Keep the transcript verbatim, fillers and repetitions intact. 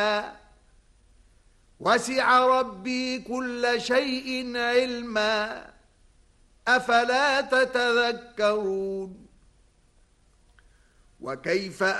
وسع ربي كل شيء علما أفلا تتذكرون وكيف